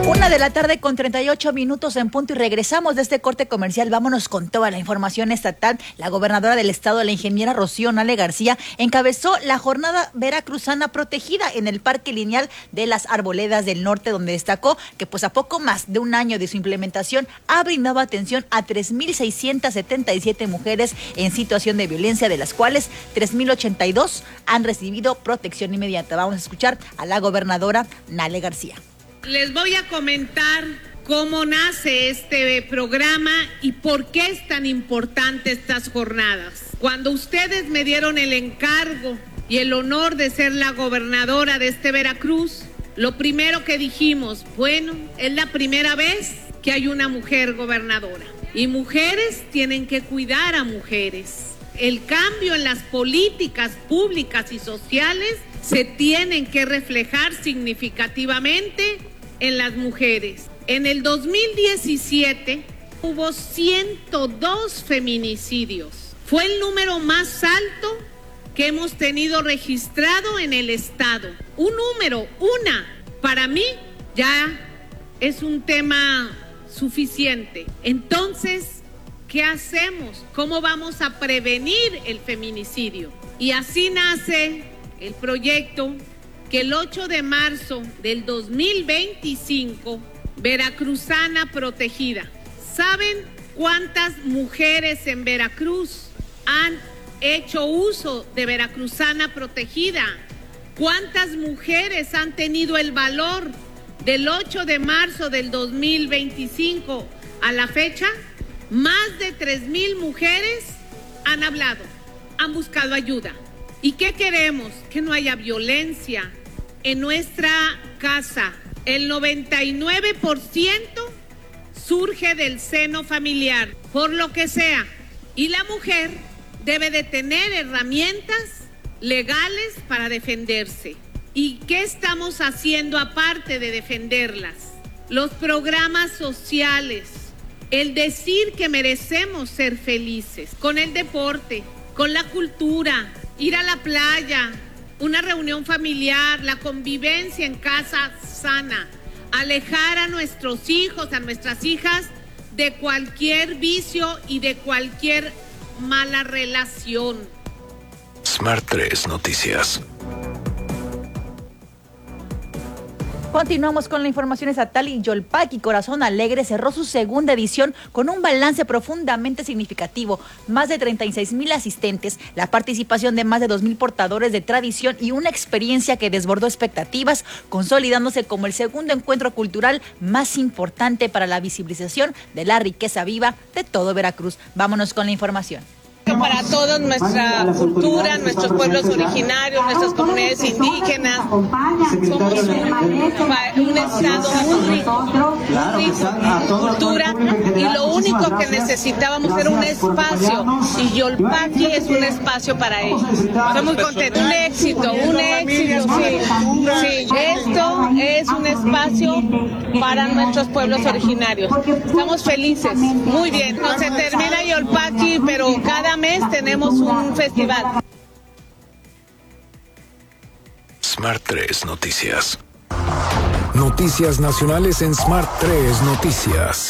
1:38 p.m. en punto y regresamos de este corte comercial. Vámonos con toda la información estatal. La gobernadora del estado, la ingeniera Rocío Nale García, encabezó la jornada veracruzana protegida en el Parque Lineal de las Arboledas del Norte, donde destacó que pues a poco más de un año de su implementación ha brindado atención a 3,677 mujeres en situación de violencia, de las cuales 3,082 han recibido protección inmediata. Vamos a escuchar a la gobernadora Nale García. Les voy a comentar cómo nace este programa y por qué es tan importante estas jornadas. Cuando ustedes me dieron el encargo y el honor de ser la gobernadora de este Veracruz, lo primero que dijimos, bueno, es la primera vez que hay una mujer gobernadora. Y mujeres tienen que cuidar a mujeres. El cambio en las políticas públicas y sociales se tienen que reflejar significativamente en las mujeres. En el 2017 hubo 102 feminicidios. Fue el número más alto que hemos tenido registrado en el estado. Un número, para mí ya es un tema suficiente. Entonces, ¿qué hacemos? ¿Cómo vamos a prevenir el feminicidio? Y así nace el proyecto que el 8 de marzo del 2025, Veracruzana Protegida. ¿Saben cuántas mujeres en Veracruz han hecho uso de Veracruzana Protegida? ¿Cuántas mujeres han tenido el valor del 8 de marzo del 2025 a la fecha? Más de 3,000 mujeres han hablado, han buscado ayuda. ¿Y qué queremos? Que no haya violencia en nuestra casa. El 99% surge del seno familiar, por lo que sea. Y la mujer debe de tener herramientas legales para defenderse. ¿Y qué estamos haciendo aparte de defenderlas? Los programas sociales, el decir que merecemos ser felices, con el deporte, con la cultura, ir a la playa, una reunión familiar, la convivencia en casa sana, alejar a nuestros hijos, a nuestras hijas de cualquier vicio y de cualquier mala relación. Smart 3 Noticias. Continuamos con la información estatal y Yolpaqui Corazón Alegre cerró su segunda edición con un balance profundamente significativo. Más de 36,000 asistentes, la participación de más de 2,000 portadores de tradición y una experiencia que desbordó expectativas, consolidándose como el segundo encuentro cultural más importante para la visibilización de la riqueza viva de todo Veracruz. Vámonos con la información. Para todos, nuestra cultura, nuestros pueblos originarios, nuestras comunidades indígenas. Somos un estado muy rico en cultura y lo único que necesitábamos era un espacio y Yolpaqui es un espacio para ello. Estoy muy contenta. Un éxito, sí. Esto es un espacio para nuestros pueblos originarios. Estamos felices, muy bien. No se termina Yolpaqui, pero cada mes tenemos un festival. Smart 3 Noticias. Noticias nacionales en Smart 3 Noticias.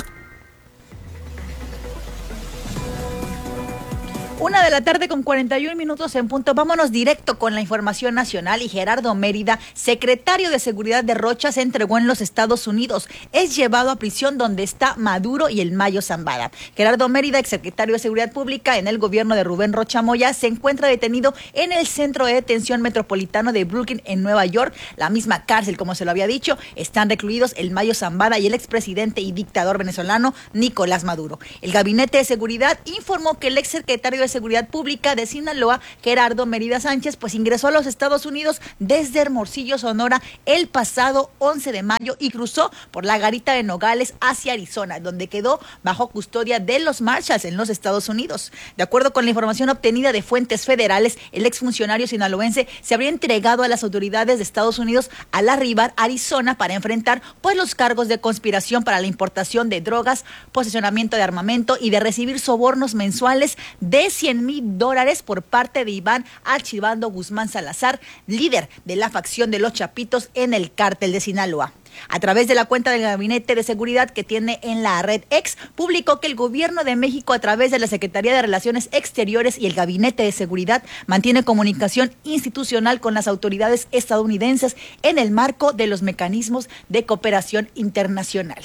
1:41 en punto. Vámonos directo con la información nacional y Gerardo Mérida, secretario de Seguridad de Rocha, se entregó en los Estados Unidos. Es llevado a prisión donde está Maduro y el Mayo Zambada. Gerardo Mérida, exsecretario de Seguridad Pública en el gobierno de Rubén Rocha Moya, se encuentra detenido en el Centro de Detención Metropolitano de Brooklyn en Nueva York. La misma cárcel, como se lo había dicho, están recluidos el Mayo Zambada y el expresidente y dictador venezolano Nicolás Maduro. El Gabinete de Seguridad informó que el exsecretario de Seguridad Pública de Sinaloa, Gerardo Mérida Sánchez, pues ingresó a los Estados Unidos desde Hermosillo, Sonora, el pasado 11 de mayo y cruzó por la garita de Nogales hacia Arizona, donde quedó bajo custodia de los Marshals en los Estados Unidos. De acuerdo con la información obtenida de fuentes federales, el exfuncionario sinaloense se habría entregado a las autoridades de Estados Unidos al arribar a Arizona para enfrentar pues los cargos de conspiración para la importación de drogas, posesionamiento de armamento y de recibir sobornos mensuales de $100,000 por parte de Iván Archibald Guzmán Salazar, líder de la facción de los Chapitos en el cártel de Sinaloa. A través de la cuenta del Gabinete de Seguridad que tiene en la red X, publicó que el gobierno de México, a través de la Secretaría de Relaciones Exteriores y el Gabinete de Seguridad, mantiene comunicación institucional con las autoridades estadounidenses en el marco de los mecanismos de cooperación internacional.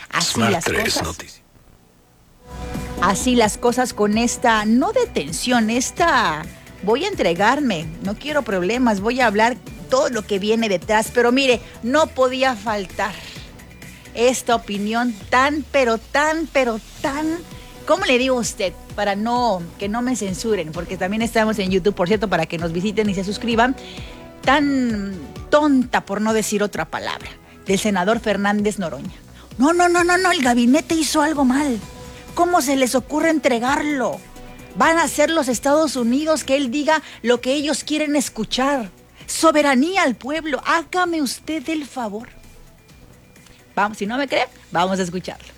Así las cosas con esta no detención, voy a entregarme, no quiero problemas, voy a hablar todo lo que viene detrás, pero mire, no podía faltar esta opinión tan, ¿cómo le digo a usted? Para que no me censuren, porque también estamos en YouTube, por cierto, para que nos visiten y se suscriban, tan tonta, por no decir otra palabra, del senador Fernández Noroña. No, el gabinete hizo algo mal. ¿Cómo se les ocurre entregarlo? Van a ser los Estados Unidos que él diga lo que ellos quieren escuchar. Soberanía al pueblo. Hágame usted el favor. Vamos, si no me cree, vamos a escucharlo.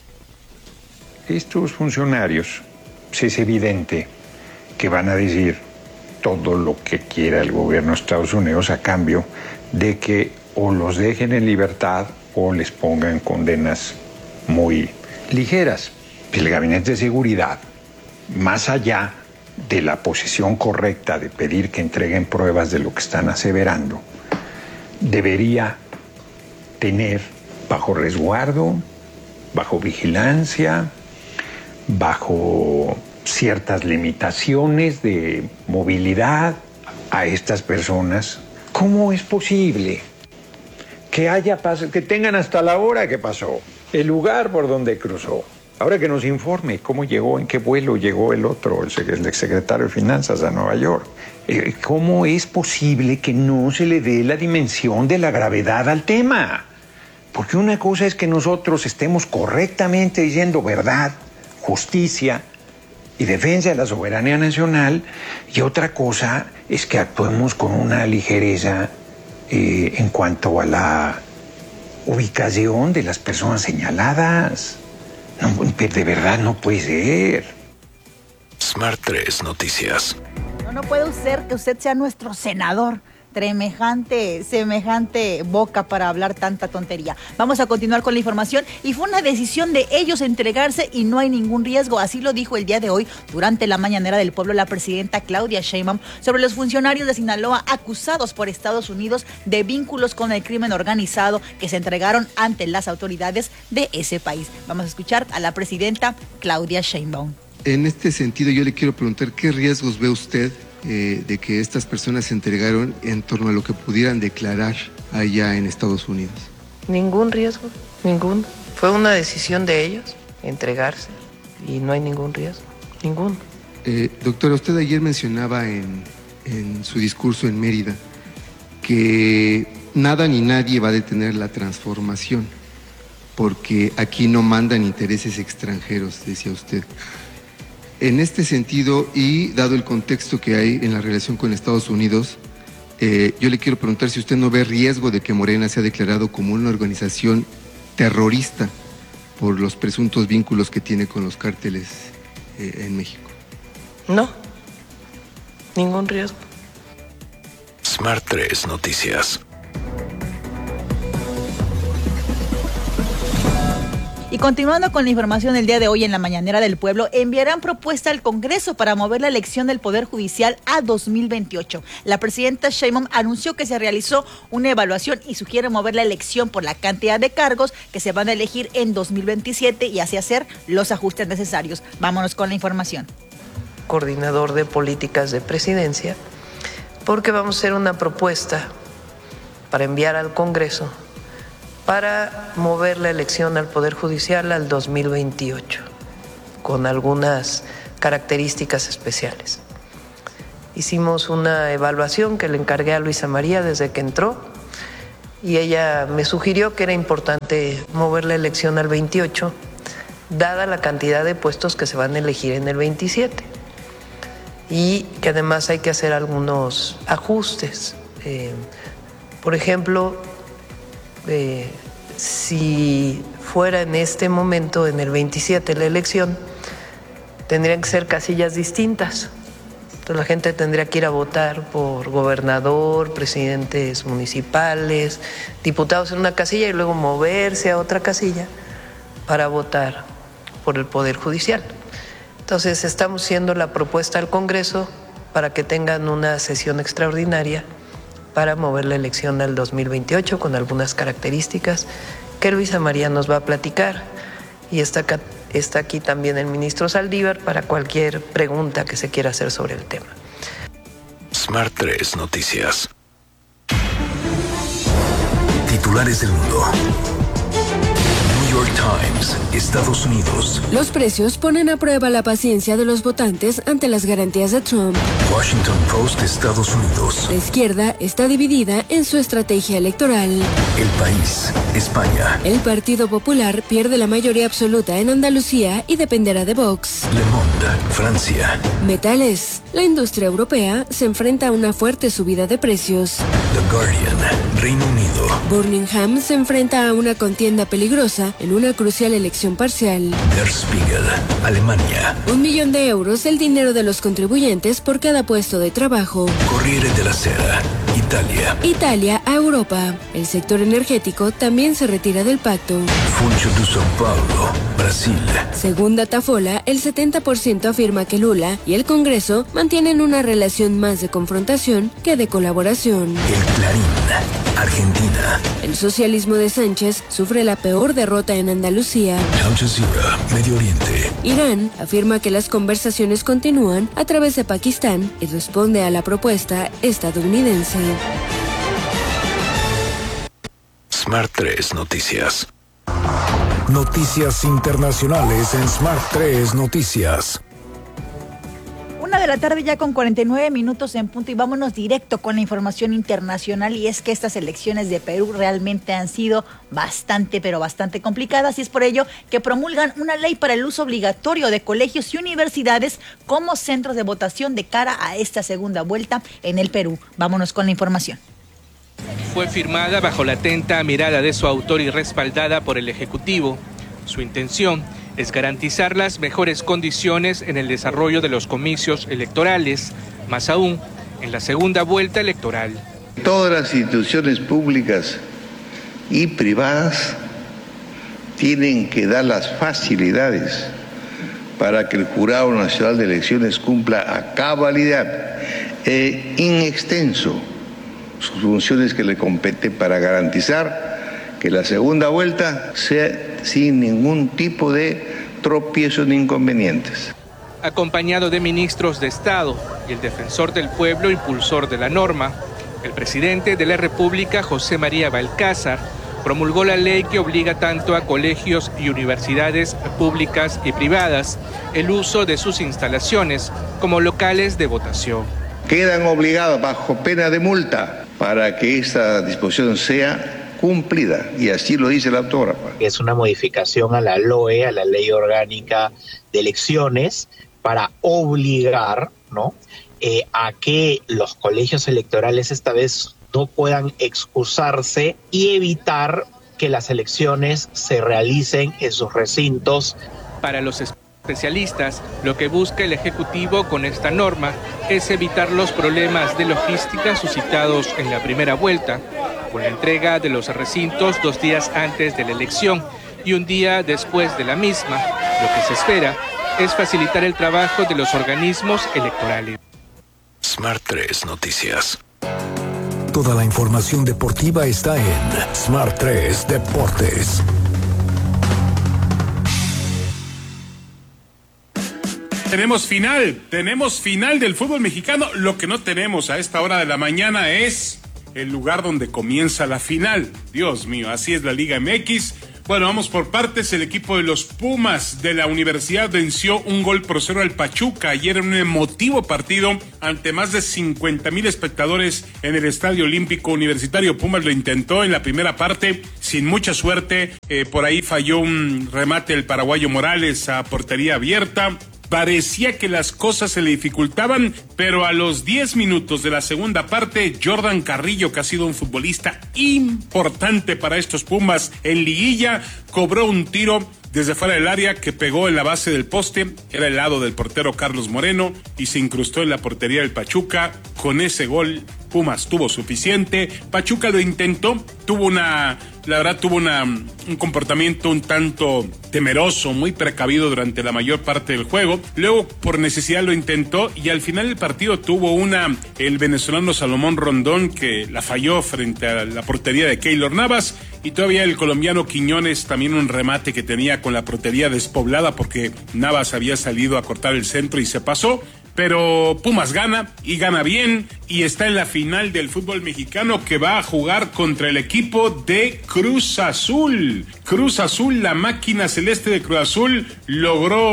Estos funcionarios, pues es evidente que van a decir todo lo que quiera el gobierno de Estados Unidos a cambio de que o los dejen en libertad o les pongan condenas muy ligeras. El Gabinete de Seguridad, más allá de la posición correcta de pedir que entreguen pruebas de lo que están aseverando, debería tener bajo resguardo, bajo vigilancia, bajo ciertas limitaciones de movilidad a estas personas. ¿Cómo es posible que tengan hasta la hora que pasó, el lugar por donde cruzó? Ahora que nos informe cómo llegó, en qué vuelo llegó el otro, el exsecretario de Finanzas a Nueva York. ¿Cómo es posible que no se le dé la dimensión de la gravedad al tema? Porque una cosa es que nosotros estemos correctamente diciendo verdad, justicia y defensa de la soberanía nacional, y otra cosa es que actuemos con una ligereza en cuanto a la ubicación de las personas señaladas. No, de verdad no puede ser. Smart 3 Noticias. No puede ser que usted sea nuestro senador. Semejante boca para hablar tanta tontería. Vamos a continuar con la información. Y fue una decisión de ellos entregarse y no hay ningún riesgo. Así lo dijo el día de hoy durante la mañanera del pueblo la presidenta Claudia Sheinbaum sobre los funcionarios de Sinaloa acusados por Estados Unidos de vínculos con el crimen organizado que se entregaron ante las autoridades de ese país. Vamos a escuchar a la presidenta Claudia Sheinbaum. En este sentido, yo le quiero preguntar qué riesgos ve usted de que estas personas se entregaron en torno a lo que pudieran declarar allá en Estados Unidos. Ningún riesgo, ninguno. Fue una decisión de ellos entregarse y no hay ningún riesgo, ninguno. Doctora, usted ayer mencionaba en su discurso en Mérida que nada ni nadie va a detener la transformación porque aquí no mandan intereses extranjeros, decía usted. En este sentido, y dado el contexto que hay en la relación con Estados Unidos, yo le quiero preguntar si usted no ve riesgo de que Morena sea declarado como una organización terrorista por los presuntos vínculos que tiene con los cárteles en México. No, ningún riesgo. Smart 3 Noticias. Y continuando con la información del día de hoy en la mañanera del pueblo, enviarán propuesta al Congreso para mover la elección del Poder Judicial a 2028. La presidenta Sheinbaum anunció que se realizó una evaluación y sugiere mover la elección por la cantidad de cargos que se van a elegir en 2027 y así hacer los ajustes necesarios. Vámonos con la información. Coordinador de políticas de presidencia, porque vamos a hacer una propuesta para enviar al Congreso para mover la elección al Poder Judicial al 2028, con algunas características especiales. Hicimos una evaluación que le encargué a Luisa María desde que entró y ella me sugirió que era importante mover la elección al 28, dada la cantidad de puestos que se van a elegir en el 27 y que además hay que hacer algunos ajustes. Por ejemplo, si fuera en este momento, en el 27, la elección, tendrían que ser casillas distintas. Entonces la gente tendría que ir a votar por gobernador, presidentes municipales, diputados en una casilla y luego moverse a otra casilla para votar por el Poder Judicial. Entonces estamos haciendo la propuesta al Congreso para que tengan una sesión extraordinaria para mover la elección al 2028 con algunas características que Luisa María nos va a platicar. Y está aquí también el ministro Saldívar para cualquier pregunta que se quiera hacer sobre el tema. Smart 3 Noticias. Titulares del mundo. New York Times, Estados Unidos. Los precios ponen a prueba la paciencia de los votantes ante las garantías de Trump. Washington Post, Estados Unidos. La izquierda está dividida en su estrategia electoral. El País, España. El Partido Popular pierde la mayoría absoluta en Andalucía y dependerá de Vox. Le Monde, Francia. Metales. La industria europea se enfrenta a una fuerte subida de precios. The Guardian, Reino Unido. Birmingham se enfrenta a una contienda peligrosa en una crucial elección parcial. Der Spiegel, Alemania. 1 millón de euros el dinero de los contribuyentes por cada puesto de trabajo. Corriere della Sera, Italia. Italia a Europa. El sector energético también se retira del pacto. Funcho de São Paulo, Brasil. Según Datafola, el 70% afirma que Lula y el Congreso mantienen una relación más de confrontación que de colaboración. El Clarín, Argentina. El socialismo de Sánchez sufre la peor derrota en Andalucía. Al Jazeera, Medio Oriente. Irán afirma que las conversaciones continúan a través de Pakistán y responde a la propuesta estadounidense. Smart 3 Noticias. Noticias internacionales en Smart 3 Noticias. 1:00 PM ya con 49 minutos en punto y vámonos directo con la información internacional, y es que estas elecciones de Perú realmente han sido bastante complicadas, y es por ello que promulgan una ley para el uso obligatorio de colegios y universidades como centros de votación de cara a esta segunda vuelta en el Perú. Vámonos con la información. Fue firmada bajo la atenta mirada de su autor y respaldada por el Ejecutivo. Su intención es garantizar las mejores condiciones en el desarrollo de los comicios electorales, más aún en la segunda vuelta electoral. Todas las instituciones públicas y privadas tienen que dar las facilidades para que el Jurado Nacional de Elecciones cumpla a cabalidad e in extenso sus funciones que le competen para garantizar que la segunda vuelta sea sin ningún tipo de tropiezo ni inconvenientes. Acompañado de ministros de Estado y el defensor del pueblo, impulsor de la norma, el presidente de la República, José María Balcázar, promulgó la ley que obliga tanto a colegios y universidades públicas y privadas el uso de sus instalaciones como locales de votación. Quedan obligados bajo pena de multa para que esta disposición sea cumplida, y así lo dice la autógrafa. Es una modificación a la LOE, a la Ley Orgánica de Elecciones, para obligar, ¿no?, a que los colegios electorales esta vez no puedan excusarse y evitar que las elecciones se realicen en sus recintos. Para los especialistas, lo que busca el Ejecutivo con esta norma es evitar los problemas de logística suscitados en la primera vuelta, con la entrega de los recintos 2 días antes de la elección y 1 día después de la misma. Lo que se espera es facilitar el trabajo de los organismos electorales. Smart 3 Noticias. Toda la información deportiva está en Smart 3 Deportes. Tenemos final del fútbol mexicano. Lo que no tenemos a esta hora de la mañana es el lugar donde comienza la final. Dios mío, así es la Liga MX. Bueno, vamos por partes. El equipo de los Pumas de la Universidad venció 1-0 al Pachuca ayer en un emotivo partido ante más de 50,000 espectadores en el Estadio Olímpico Universitario. Pumas lo intentó en la primera parte sin mucha suerte. Por ahí falló un remate del paraguayo Morales a portería abierta. Parecía que las cosas se le dificultaban, pero a los 10 minutos de la segunda parte, Jordan Carrillo, que ha sido un futbolista importante para estos Pumas en liguilla, cobró un tiro desde fuera del área que pegó en la base del poste, era el lado del portero Carlos Moreno y se incrustó en la portería del Pachuca. Con ese gol Pumas tuvo suficiente. Pachuca lo intentó, tuvo un comportamiento un tanto temeroso, muy precavido durante la mayor parte del juego. Luego por necesidad lo intentó y al final del partido tuvo el venezolano Salomón Rondón que la falló frente a la portería de Keylor Navas, y todavía el colombiano Quiñones también un remate que tenía con la portería despoblada porque Navas había salido a cortar el centro y se pasó. Pero Pumas gana y gana bien y está en la final del fútbol mexicano que va a jugar contra el equipo de Cruz Azul. Cruz Azul, la máquina celeste de Cruz Azul, logró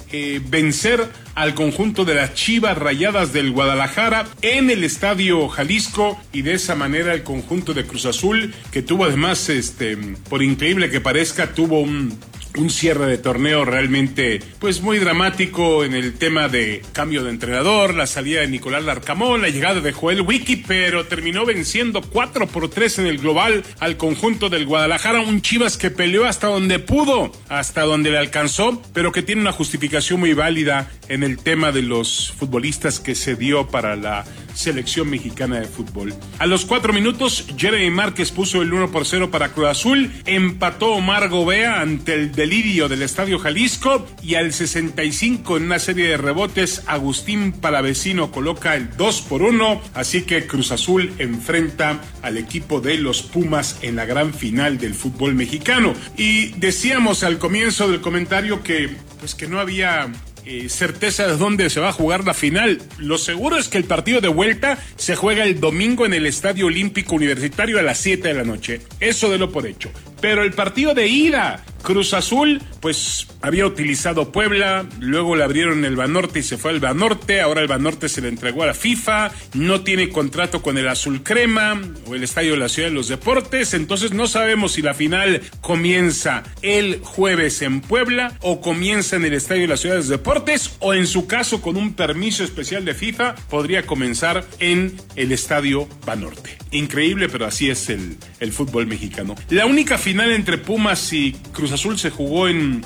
vencer al conjunto de las Chivas Rayadas del Guadalajara en el Estadio Jalisco, y de esa manera el conjunto de Cruz Azul, que tuvo además, por increíble que parezca, tuvo un cierre de torneo realmente pues muy dramático en el tema de cambio de entrenador, la salida de Nicolás Larcamón, la llegada de Joel Wiki, pero terminó venciendo 4-3 en el global al conjunto del Guadalajara, un Chivas que peleó hasta donde pudo, hasta donde le alcanzó, pero que tiene una justificación muy válida en el tema de los futbolistas que se dio para la selección mexicana de fútbol. A los 4 minutos, Jeremy Márquez puso el 1-0 para Cruz Azul, empató Omar Gobea ante el delirio del Estadio Jalisco, y al 65 en una serie de rebotes Agustín Palavecino coloca el 2-1, así que Cruz Azul enfrenta al equipo de los Pumas en la gran final del fútbol mexicano. Y decíamos al comienzo del comentario que no había certeza de dónde se va a jugar la final. Lo seguro es que el partido de vuelta se juega el domingo en el Estadio Olímpico Universitario a las 7 de la noche. Eso délo por hecho. Pero el partido de ida, Cruz Azul, pues había utilizado Puebla, luego le abrieron el Banorte y se fue al Banorte, ahora el Banorte se le entregó a la FIFA, no tiene contrato con el Azul Crema o el Estadio de la Ciudad de los Deportes, entonces no sabemos si la final comienza el jueves en Puebla o comienza en el Estadio de la Ciudad de los Deportes, o en su caso con un permiso especial de FIFA podría comenzar en el Estadio Banorte. Increíble, pero así es el fútbol mexicano. La única final entre Pumas y Cruz Azul se jugó en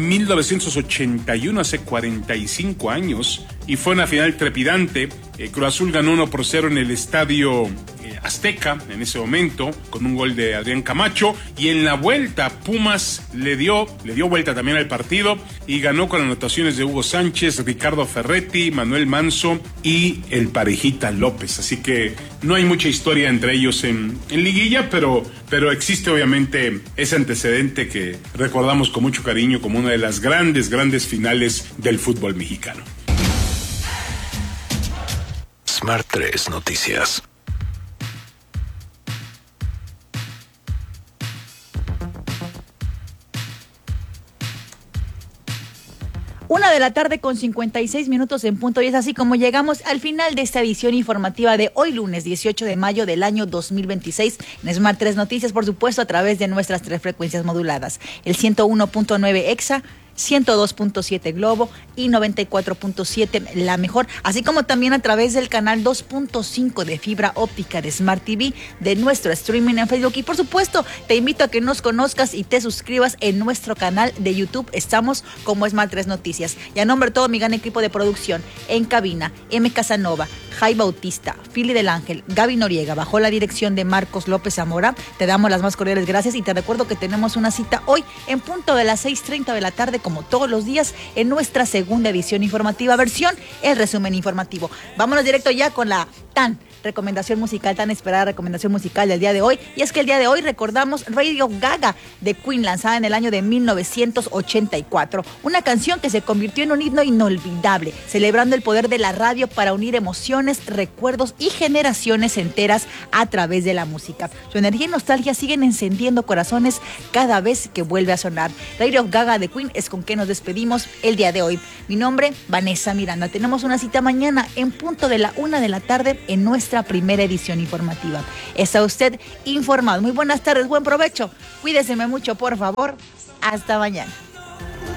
1981, hace 45 años, y fue una final trepidante. Cruz Azul ganó 1-0 en el Estadio Azteca en ese momento, con un gol de Adrián Camacho, y en la vuelta Pumas le dio vuelta también al partido y ganó con anotaciones de Hugo Sánchez, Ricardo Ferretti, Manuel Manso y el Parejita López, así que no hay mucha historia entre ellos en liguilla, pero existe obviamente ese antecedente que recordamos con mucho cariño como una de las grandes finales del fútbol mexicano. Smart 3 Noticias. Una de la tarde con 56 minutos en punto, y es así como llegamos al final de esta edición informativa de hoy lunes 18 de mayo del año 2026 en Smart 3 Noticias, por supuesto a través de nuestras 3 frecuencias moduladas, el 101.9 EXA, 102.7 Globo y 94.7 La Mejor, así como también a través del canal 2.5 de fibra óptica de Smart TV, de nuestro streaming en Facebook, y por supuesto te invito a que nos conozcas y te suscribas en nuestro canal de YouTube. Estamos como Smart 3 Noticias, y a nombre de todo mi gran equipo de producción, en cabina, M. Casanova, Jai Bautista, Fili del Ángel, Gaby Noriega, bajo la dirección de Marcos López Zamora, te damos las más cordiales gracias y te recuerdo que tenemos una cita hoy en punto de las 6:30 de la tarde, como todos los días, en nuestra segunda edición informativa, versión el resumen informativo. Vámonos directo ya con la tan esperada recomendación musical del día de hoy, y es que el día de hoy recordamos Radio Gaga de Queen, lanzada en el año de 1984, una canción que se convirtió en un himno inolvidable, celebrando el poder de la radio para unir emociones, recuerdos y generaciones enteras a través de la música. Su energía y nostalgia siguen encendiendo corazones cada vez que vuelve a sonar. Radio Gaga de Queen es con que nos despedimos el día de hoy. Mi nombre, Vanessa Miranda. Tenemos una cita mañana en punto de la 1 de la tarde en nuestra primera edición informativa. Está usted informado. Muy buenas tardes, buen provecho. Cuídeseme mucho, por favor. Hasta mañana.